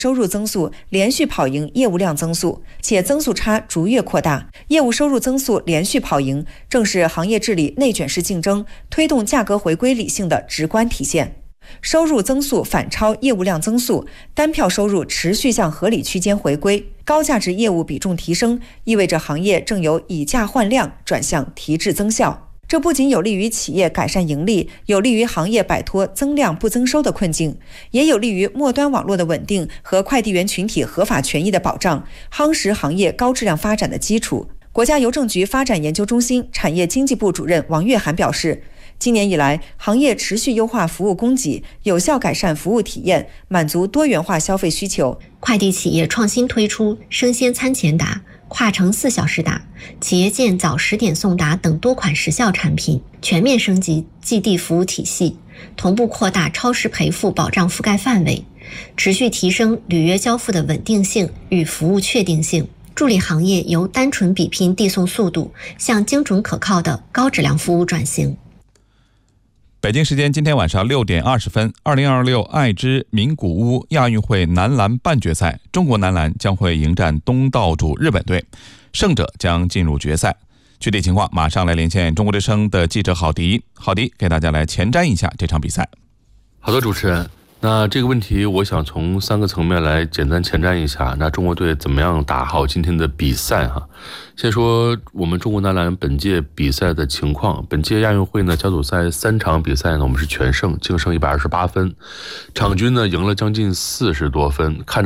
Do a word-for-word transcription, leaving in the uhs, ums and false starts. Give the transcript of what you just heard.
收入增速连续跑赢业务量增速，且增速差逐月扩大，业务收入增速连续跑赢，正是行业治理内卷式竞争，推动价格回归理性的直观体现。收入增速反超业务量增速，单票收入持续向合理区间回归，高价值业务比重提升，意味着行业正由以价换量转向提质增效。这不仅有利于企业改善盈利，有利于行业摆脱增量不增收的困境，也有利于末端网络的稳定和快递员群体合法权益的保障，夯实行业高质量发展的基础。国家邮政局发展研究中心产业经济部主任王月涵表示，今年以来，行业持续优化服务供给，有效改善服务体验，满足多元化消费需求。 快递企业创新推出生鲜餐前达、跨城四小时达、企业建早十点送达等多款时效产品，全面升级寄递服务体系，同步扩大超时赔付保障覆盖范围，持续提升履约交付的稳定性与服务确定性，助力行业由单纯比拼递送速度向精准可靠的高质量服务转型。 北京时间今天晚上六点二十分，二零二六爱知名古屋亚运会男篮半决赛，中国男篮将会迎战东道主日本队，胜者将进入决赛。具体情况马上来连线中国之声的记者郝迪，郝迪给大家来前瞻一下这场比赛。 好的，主持人。那这个问题我想从三个层面来简单前瞻一下，那中国队怎么样打好今天的比赛哈？先说我们中国男篮本届比赛的情况，本届亚运会呢小组赛三场比赛呢我们是全胜，净胜一百二十八分，场均呢赢了将近四十多分，看着